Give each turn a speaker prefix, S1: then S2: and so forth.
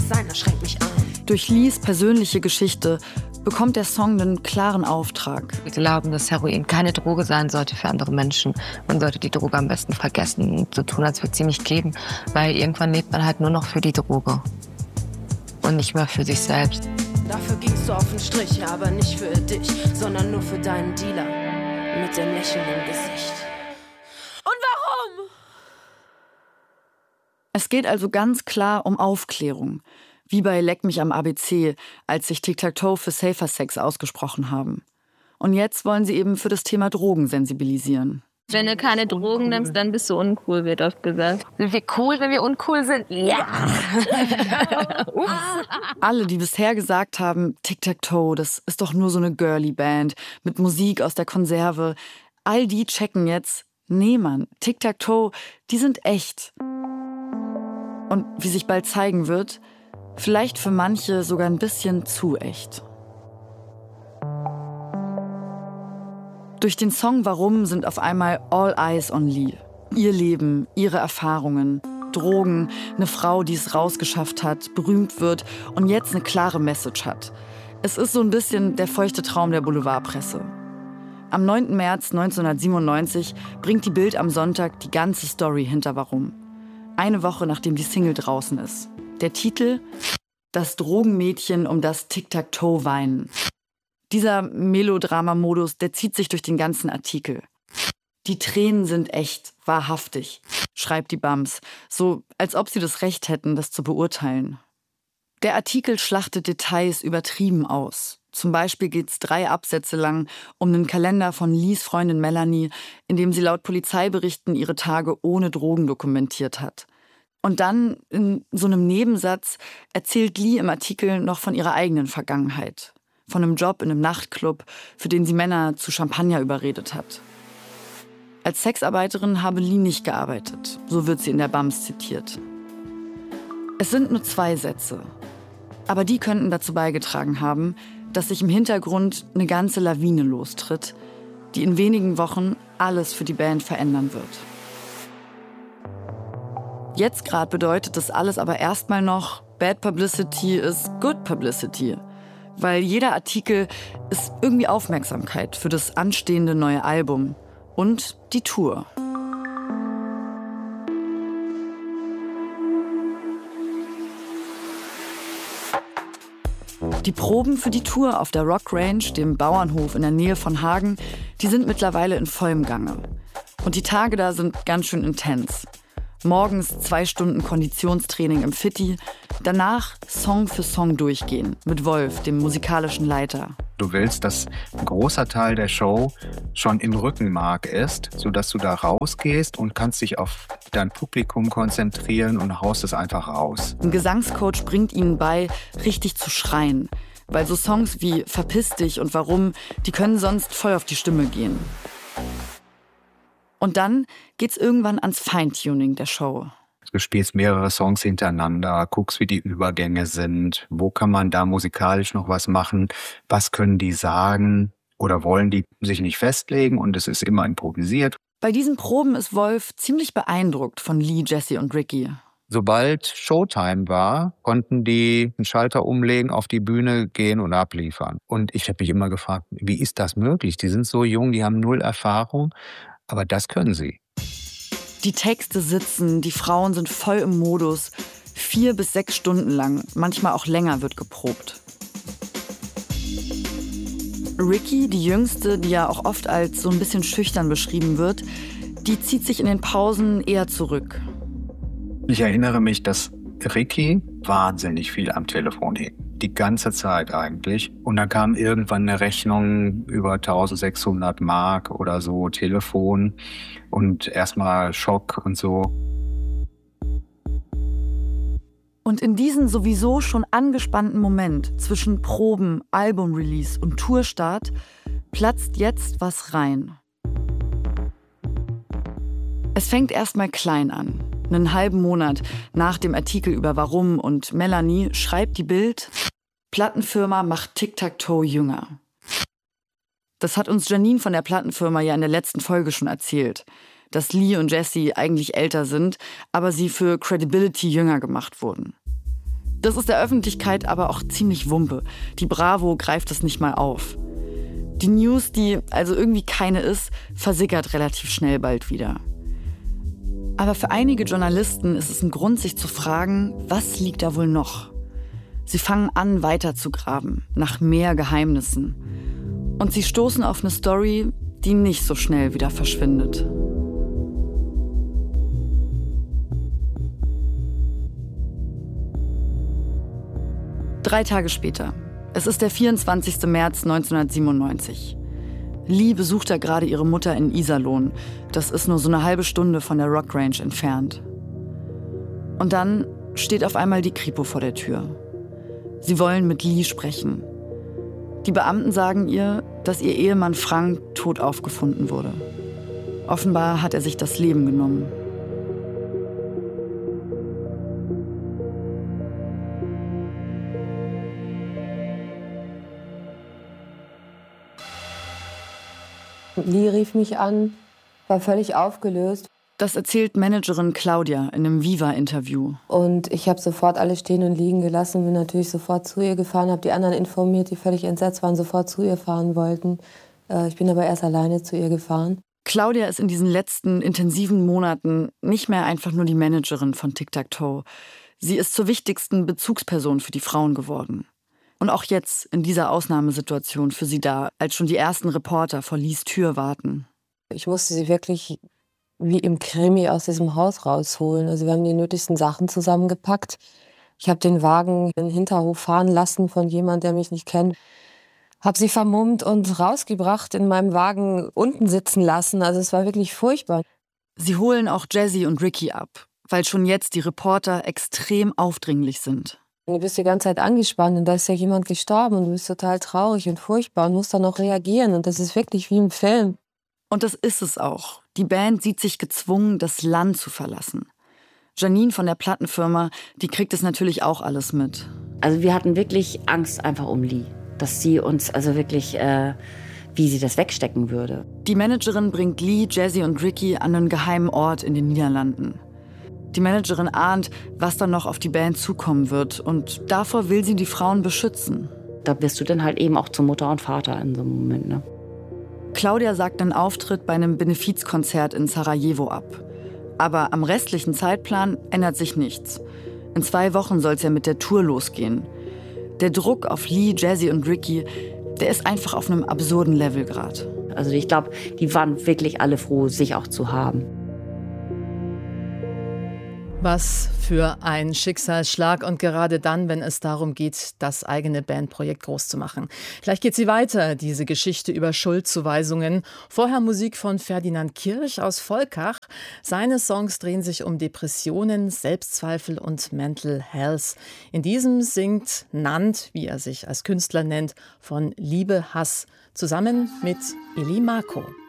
S1: sein, das schränkt mich ein.
S2: Durch Lees persönliche Geschichte bekommt der Song einen klaren Auftrag.
S3: Wir glauben, dass Heroin keine Droge sein sollte für andere Menschen. Man sollte die Droge am besten vergessen und so tun, als würde sie nicht geben. Weil irgendwann lebt man halt nur noch für die Droge und nicht mehr für sich selbst.
S1: Dafür gingst du auf den Strich, aber nicht für dich, sondern nur für deinen Dealer mit dem Lächeln im Gesicht. Und warum?
S2: Es geht also ganz klar um Aufklärung. Wie bei Leck mich am ABC, als sich Tic-Tac-Toe für Safer Sex ausgesprochen haben. Und jetzt wollen sie eben für das Thema Drogen sensibilisieren.
S4: Wenn du keine Drogen nimmst, dann bist du uncool, wird oft gesagt.
S3: Sind wir cool, wenn wir uncool sind? Ja!
S2: Alle, die bisher gesagt haben, Tic-Tac-Toe, das ist doch nur so eine Girly-Band mit Musik aus der Konserve, all die checken jetzt, nee Mann, Tic-Tac-Toe, die sind echt. Und wie sich bald zeigen wird, vielleicht für manche sogar ein bisschen zu echt. Durch den Song Warum sind auf einmal all eyes on Lee. Ihr Leben, ihre Erfahrungen, Drogen, eine Frau, die es rausgeschafft hat, berühmt wird und jetzt eine klare Message hat. Es ist so ein bisschen der feuchte Traum der Boulevardpresse. Am 9. März 1997 bringt die Bild am Sonntag die ganze Story hinter Warum. Eine Woche nachdem die Single draußen ist. Der Titel: Das Drogenmädchen, um das Tic-Tac-Toe weinen. Dieser Melodrama-Modus, der zieht sich durch den ganzen Artikel. Die Tränen sind echt, wahrhaftig, schreibt die Bams, so als ob sie das Recht hätten, das zu beurteilen. Der Artikel schlachtet Details übertrieben aus. Zum Beispiel geht es 3 Absätze lang um einen Kalender von Lees Freundin Melanie, in dem sie laut Polizeiberichten ihre Tage ohne Drogen dokumentiert hat. Und dann, in so einem Nebensatz, erzählt Lee im Artikel noch von ihrer eigenen Vergangenheit. Von einem Job in einem Nachtclub, für den sie Männer zu Champagner überredet hat. Als Sexarbeiterin habe Lee nicht gearbeitet, so wird sie in der Bams zitiert. Es sind nur 2 Sätze. Aber die könnten dazu beigetragen haben, dass sich im Hintergrund eine ganze Lawine lostritt, die in wenigen Wochen alles für die Band verändern wird. Jetzt gerade bedeutet das alles aber erstmal noch, Bad Publicity is good publicity. Weil jeder Artikel ist irgendwie Aufmerksamkeit für das anstehende neue Album und die Tour. Die Proben für die Tour auf der Rock Range, dem Bauernhof in der Nähe von Hagen, die sind mittlerweile in vollem Gange. Und die Tage da sind ganz schön intens. Morgens 2 Stunden Konditionstraining im Fitti, danach Song für Song durchgehen mit Wolf, dem musikalischen Leiter.
S5: Du willst, dass ein großer Teil der Show schon im Rückenmark ist, sodass du da rausgehst und kannst dich auf dein Publikum konzentrieren und haust es einfach raus.
S2: Ein Gesangscoach bringt ihnen bei, richtig zu schreien. Weil so Songs wie Verpiss dich und Warum, die können sonst voll auf die Stimme gehen. Und dann geht's irgendwann ans Feintuning der Show.
S5: Du spielst mehrere Songs hintereinander, guckst, wie die Übergänge sind, wo kann man da musikalisch noch was machen, was können die sagen oder wollen die sich nicht festlegen und es ist immer improvisiert.
S2: Bei diesen Proben ist Wolf ziemlich beeindruckt von Lee, Jesse und Ricky.
S5: Sobald Showtime war, konnten die einen Schalter umlegen, auf die Bühne gehen und abliefern. Und ich habe mich immer gefragt, wie ist das möglich? Die sind so jung, die haben 0 Erfahrung. Aber das können sie.
S2: Die Texte sitzen, die Frauen sind voll im Modus. 4 bis 6 Stunden lang, manchmal auch länger wird geprobt. Ricky, die Jüngste, die ja auch oft als so ein bisschen schüchtern beschrieben wird, die zieht sich in den Pausen eher zurück.
S5: Ich erinnere mich, dass Ricky wahnsinnig viel am Telefon hing. Die ganze Zeit eigentlich. Und dann kam irgendwann eine Rechnung über 1600 Mark oder so, Telefon. Und erstmal Schock und so.
S2: Und in diesen sowieso schon angespannten Moment zwischen Proben, Album-Release und Tourstart platzt jetzt was rein. Es fängt erstmal klein an. Einen halben Monat nach dem Artikel über Warum und Melanie schreibt die Bild: Plattenfirma macht Tic-Tac-Toe jünger. Das hat uns Janine von der Plattenfirma ja in der letzten Folge schon erzählt, dass Lee und Jesse eigentlich älter sind, aber sie für Credibility jünger gemacht wurden. Das ist der Öffentlichkeit aber auch ziemlich Wumpe. Die Bravo greift es nicht mal auf. Die News, die also irgendwie keine ist, versickert relativ schnell bald wieder. Aber für einige Journalisten ist es ein Grund, sich zu fragen, was liegt da wohl noch? Sie fangen an, weiter zu graben, nach mehr Geheimnissen. Und sie stoßen auf eine Story, die nicht so schnell wieder verschwindet. Drei Tage später. Es ist der 24. März 1997. Lee besucht da gerade ihre Mutter in Iserlohn. Das ist nur so eine halbe Stunde von der Rock Range entfernt. Und dann steht auf einmal die Kripo vor der Tür. Sie wollen mit Lee sprechen. Die Beamten sagen ihr, dass ihr Ehemann Frank tot aufgefunden wurde. Offenbar hat er sich das Leben genommen.
S6: Lee rief mich an, war völlig aufgelöst.
S2: Das erzählt Managerin Claudia in einem Viva-Interview.
S6: Und ich habe sofort alles stehen und liegen gelassen, bin natürlich sofort zu ihr gefahren, habe die anderen informiert, die völlig entsetzt waren, sofort zu ihr fahren wollten. Ich bin aber erst alleine zu ihr gefahren.
S2: Claudia ist in diesen letzten intensiven Monaten nicht mehr einfach nur die Managerin von Tic Tac Toe. Sie ist zur wichtigsten Bezugsperson für die Frauen geworden. Und auch jetzt in dieser Ausnahmesituation für sie da, als schon die ersten Reporter vor Lees Tür warten.
S6: Ich musste sie wirklich wie im Krimi aus diesem Haus rausholen. Also wir haben die nötigsten Sachen zusammengepackt. Ich habe den Wagen in den Hinterhof fahren lassen von jemandem, der mich nicht kennt. Habe sie vermummt und rausgebracht, in meinem Wagen unten sitzen lassen. Also es war wirklich furchtbar.
S2: Sie holen auch Jessie und Ricky ab, weil schon jetzt die Reporter extrem aufdringlich sind.
S6: Du bist die ganze Zeit angespannt und da ist ja jemand gestorben und du bist total traurig und furchtbar und musst dann auch reagieren und das ist wirklich wie im Film.
S2: Und das ist es auch. Die Band sieht sich gezwungen, das Land zu verlassen. Janine von der Plattenfirma, die kriegt es natürlich auch alles mit.
S7: Also wir hatten wirklich Angst einfach um Lee, dass sie uns also wirklich, wie sie das wegstecken würde.
S2: Die Managerin bringt Lee, Jessie und Ricky an einen geheimen Ort in den Niederlanden. Die Managerin ahnt, was dann noch auf die Band zukommen wird. Und davor will sie die Frauen beschützen.
S7: Da wirst du dann halt eben auch zur Mutter und Vater in so einem Moment, ne?
S2: Claudia sagt einen Auftritt bei einem Benefizkonzert in Sarajevo ab. Aber am restlichen Zeitplan ändert sich nichts. In 2 Wochen soll es ja mit der Tour losgehen. Der Druck auf Lee, Jessie und Ricky, der ist einfach auf einem absurden Level gerade.
S7: Also ich glaube, die waren wirklich alle froh, sich auch zu haben.
S8: Was für ein Schicksalsschlag und gerade dann, wenn es darum geht, das eigene Bandprojekt groß zu machen. Gleich geht sie weiter, diese Geschichte über Schuldzuweisungen. Vorher Musik von Ferdinand Kirch aus Volkach. Seine Songs drehen sich um Depressionen, Selbstzweifel und Mental Health. In diesem singt Nant, wie er sich als Künstler nennt, von Liebe, Hass, zusammen mit Eli Marco.